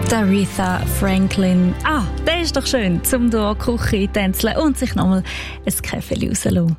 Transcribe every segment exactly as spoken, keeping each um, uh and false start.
Aretha Franklin. Ah, der ist doch schön, zum hier Küche tänzeln und sich nochmal ein Käffeli rauslassen.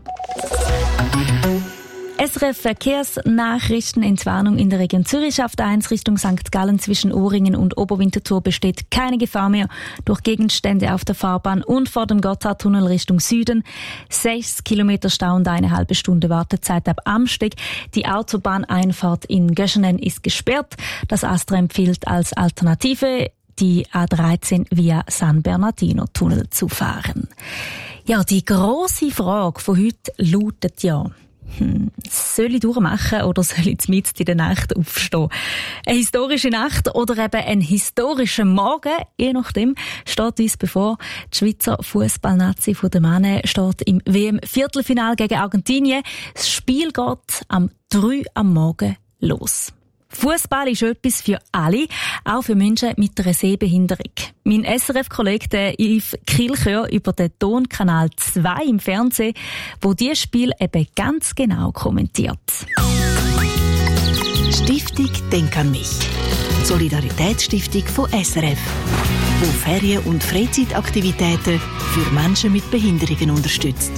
S R F Verkehrsnachrichten. Entwarnung in der Region Zürich. Auf der eins Richtung Sankt Gallen zwischen Ohringen und Oberwinterthur besteht keine Gefahr mehr durch Gegenstände auf der Fahrbahn und vor dem Gotthardtunnel Richtung Süden. Sechs Kilometer Stau und eine halbe Stunde Wartezeit ab Amsteg. Die Autobahneinfahrt in Göschenen ist gesperrt. Das ASTRA empfiehlt als Alternative, die A dreizehn via San Bernardino-Tunnel zu fahren. Ja, die grosse Frage von heute lautet ja, Hm, soll ich durchmachen oder soll ich mitten in der Nacht aufstehen? Eine historische Nacht oder eben ein historischer Morgen, je nachdem, steht uns bevor. Die Schweizer Fußballnazi von der Männer steht im W M-Viertelfinale gegen Argentinien. Das Spiel geht am drei am Morgen los. Fußball ist etwas für alle, auch für Menschen mit einer Sehbehinderung. Mein S R F-Kollege Yves Kilchör über den Tonkanal zwei im Fernsehen, wo dieses Spiel eben ganz genau kommentiert. Stiftung Denk an mich. Solidaritätsstiftung von S R F, wo Ferien- und Freizeitaktivitäten für Menschen mit Behinderungen unterstützt.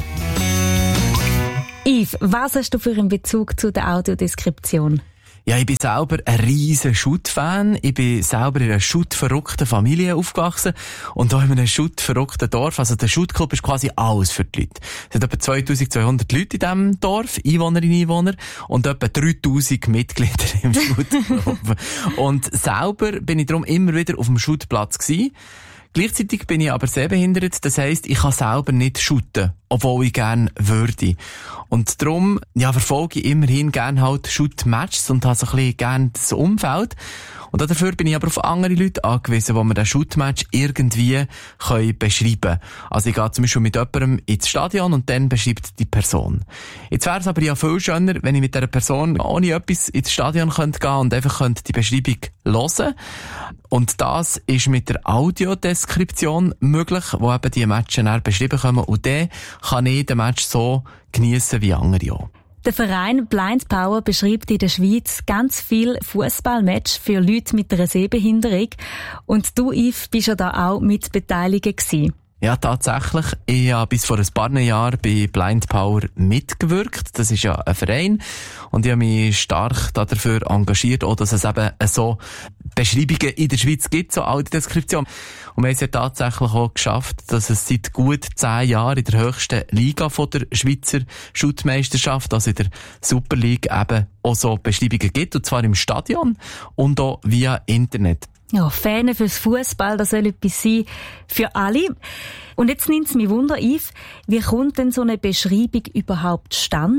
Yves, was hast du für einen Bezug zu der Audiodeskription? Ja, ich bin selber ein riesen Schutt-Fan. Ich bin selber in einer schuttverrückten Familie aufgewachsen. Und auch in einem schuttverrückten Dorf. Also der Schuttclub ist quasi alles für die Leute. Es sind etwa zweitausendzweihundert Leute in diesem Dorf, Einwohnerinnen und Einwohner. Und etwa dreitausend Mitglieder im Schuttclub. Und selber bin ich darum immer wieder auf dem Schuttplatz gewesen. Gleichzeitig bin ich aber sehbehindert, das heisst, ich kann selber nicht shooten, obwohl ich gerne würde. Und darum, ja, verfolge ich immerhin gerne halt Shoot-Matches und habe so ein bisschen gerne das Umfeld. Und dafür bin ich aber auf andere Leute angewiesen, die mir den Shoot-Match irgendwie können beschreiben können. Also ich gehe zum Beispiel mit jemandem ins Stadion und dann beschreibt die Person. Jetzt wäre es aber ja viel schöner, wenn ich mit dieser Person ohne etwas ins Stadion könnte gehen und einfach könnte die Beschreibung hören. Und das ist mit der Audiodeskription möglich, wo eben die Matches dann beschrieben kommen. Und dann kann ich den Match so geniessen wie andere auch. Der Verein Blind Power beschreibt in der Schweiz ganz viele Fußballmatches für Leute mit einer Sehbehinderung. Und du, Yves, bist ja da auch mit beteiligt gewesen. Ja, tatsächlich. Ich habe bis vor ein paar Jahren bei Blind Power mitgewirkt. Das ist ja ein Verein. Und ich habe mich stark dafür engagiert, auch dass es eben so Beschreibungen in der Schweiz gibt, so Audiodeskription. Und wir haben es ja tatsächlich auch geschafft, dass es seit gut zehn Jahren in der höchsten Liga von der Schweizer Schuttmeisterschaft, also in der Super League, eben auch so Beschreibungen gibt. Und zwar im Stadion und auch via Internet. Ja, Fähne fürs Fußball, das soll etwas sein für alle. Und jetzt nimmt es mich Wunder, Yves, wie kommt denn so eine Beschreibung überhaupt zustande?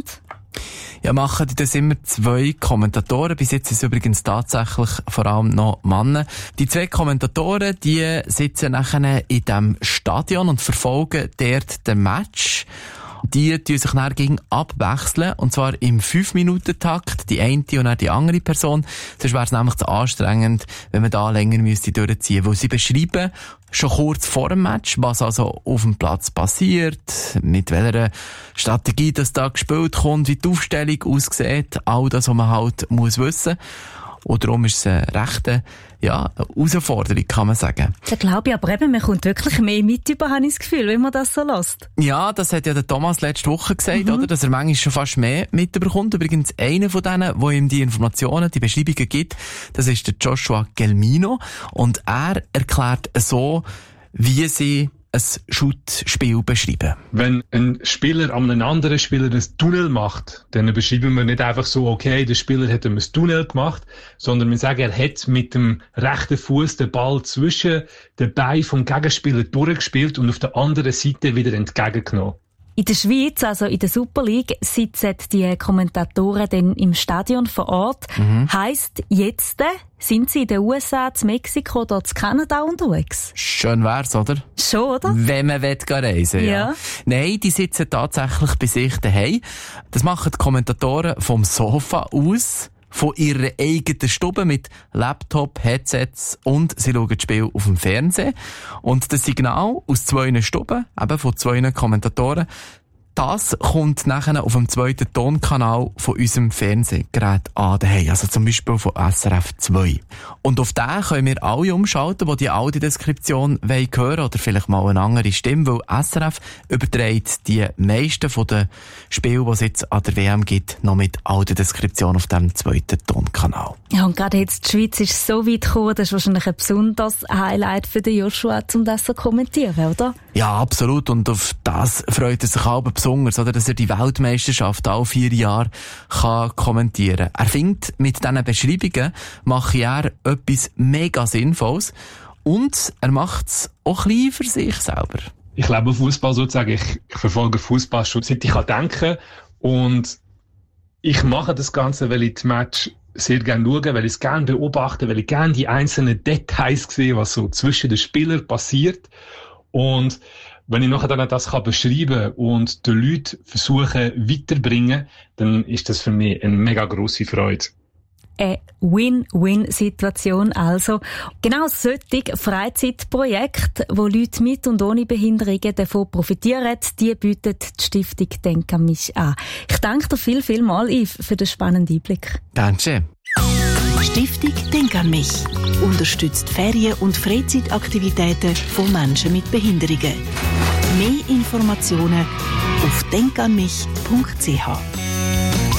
Ja, machen das immer zwei Kommentatoren. Bis jetzt sind es übrigens tatsächlich vor allem noch Männer. Die zwei Kommentatoren, die sitzen nachher in diesem Stadion und verfolgen dort den Match. Die tun sich dann gegen abwechseln, und zwar im fünf Minuten Takt, die eine und dann die andere Person. Sonst wäre es nämlich zu anstrengend, wenn man da länger müsste durchziehen. Weil sie beschreiben schon kurz vor dem Match, was also auf dem Platz passiert, mit welcher Strategie das da gespielt kommt, wie die Aufstellung aussieht, all das, was man halt muss wissen. Und darum ist es eine rechte, ja, Herausforderung, kann man sagen. Da glaube ich aber eben, man kommt wirklich mehr mit über, habe ich das Gefühl, wenn man das so lässt. Ja, das hat ja der Thomas letzte Woche gesagt, mhm. oder? Dass er manchmal schon fast mehr mitbekommt. Übrigens, einer von denen, der ihm die Informationen, die Beschreibungen gibt, das ist der Joshua Gelmino. Und er erklärt so, wie sie ein Shoot-Spiel beschreiben. Wenn ein Spieler an einem anderen Spieler ein Tunnel macht, dann beschreiben wir nicht einfach so, okay, der Spieler hat ihm ein Tunnel gemacht, sondern wir sagen, er hat mit dem rechten Fuß den Ball zwischen den Beinen vom Gegenspieler durchgespielt und auf der anderen Seite wieder entgegengenommen. In der Schweiz, also in der Super League, sitzen die Kommentatoren dann im Stadion vor Ort. Mhm. Heisst, jetzt sind sie in den U S A, in Mexiko oder in Kanada unterwegs? Schön wär's, oder? Schon, oder? Wenn man reisen will, ja. ja. Nein, die sitzen tatsächlich bei sich daheim. Das machen die Kommentatoren vom Sofa aus, von ihrer eigenen Stube mit Laptop, Headsets, und sie schauen das Spiel auf dem Fernsehen. Und das Signal aus zwei Stuben, eben von zwei Kommentatoren, Das kommt nachher auf dem zweiten Tonkanal von unserem Fernsehgerät an, also zum Beispiel von S R F zwei. Und auf den können wir alle umschalten, die die Audiodeskription hören wollen oder vielleicht mal eine andere Stimme, weil S R F überträgt die meisten von den Spielen, die es jetzt an der W M gibt, noch mit Audiodeskription auf dem zweiten Tonkanal. Ja, und gerade jetzt, die Schweiz ist so weit gekommen, das ist wahrscheinlich ein besonderes Highlight für den Joshua, um das zu kommentieren, oder? Ja, absolut. Und auf das freut er sich auch besonders, oder, dass er die Weltmeisterschaft alle vier Jahre kann kommentieren kann. Er findet, mit diesen Beschreibungen mache er etwas mega Sinnvolles und er macht es auch ein bisschen für sich selber. Ich glaube Fußball sozusagen, ich, ich verfolge Fußball schon seit ich kann denken und ich mache das Ganze, weil ich die Match sehr gerne schaue, weil ich es gerne beobachte, weil ich gerne die einzelnen Details sehe, was so zwischen den Spielern passiert. Und wenn ich nachher dann das kann beschreiben und den Leuten versuchen weiterbringen, dann ist das für mich eine mega grosse Freude. Eine Win-Win-Situation also. Genau solche Freizeitprojekte, wo Leute mit und ohne Behinderungen davon profitieren, die bietet die Stiftung «Denk an mich» an. Ich danke dir viel, viel mal, Yves, für den spannenden Einblick. Danke. Stiftung «Denk an mich» unterstützt Ferien- und Freizeitaktivitäten von Menschen mit Behinderungen. Mehr Informationen auf denk an mich punkt c h.